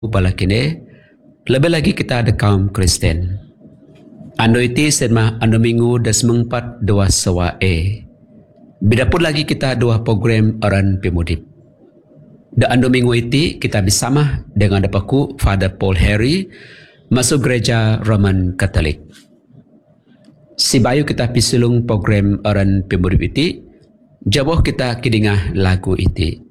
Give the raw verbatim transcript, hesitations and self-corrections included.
bala kini, lebih lagi kita ada kaum Kristen. Ando iti sedma ando minggu das mengpat dua sewa e. Bidapun lagi kita dua program orang pemudip. Da ando minggu iti kita bersama dengan dapaku Father Paul Harry masuk gereja Roman Katolik. Si bayu kita pisulung program orang pemudip iti, jauh kita kidingah lagu iti.